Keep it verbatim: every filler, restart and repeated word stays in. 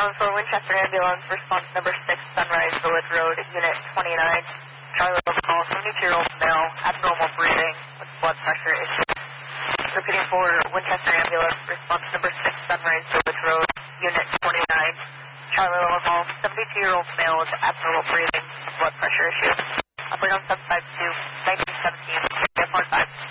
Um, for Winchester Ambulance, response number six, Sunrise Village Road, Unit twenty-nine. Charlie Love call, seventy-two-year-old male, abnormal breathing with blood pressure issues. Repeating for Winchester Ambulance, response number six, Sunrise Village Road, Unit twenty-nine. Charlie Love call, seventy-two-year-old male with abnormal breathing with blood pressure issues. Operator on seven five two, nineteen seventeen, F one five.